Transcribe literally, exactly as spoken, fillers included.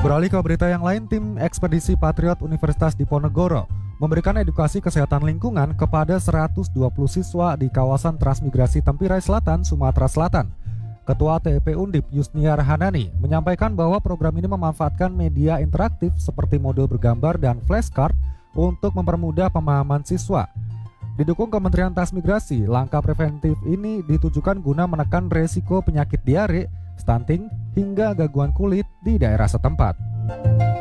Beralih ke berita yang lain, tim ekspedisi Patriot Universitas Diponegoro memberikan edukasi kesehatan lingkungan kepada seratus dua puluh siswa di kawasan transmigrasi Tempirai Selatan, Sumatera Selatan. Ketua T E P Undip Yusniar Hanani menyampaikan bahwa program ini memanfaatkan media interaktif seperti modul bergambar dan flashcard untuk mempermudah pemahaman siswa. Didukung Kementerian Transmigrasi, langkah preventif ini ditujukan guna menekan resiko penyakit diare, stunting, hingga gangguan kulit di daerah setempat.